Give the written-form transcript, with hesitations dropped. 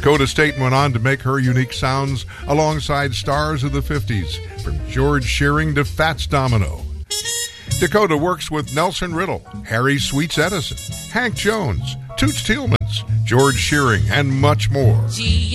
Dakota State went on to make her unique sounds alongside stars of the 50s, from George Shearing to Fats Domino. Dakota works with Nelson Riddle, Harry Sweets Edison, Hank Jones, Toots Thielmans, George Shearing, and much more.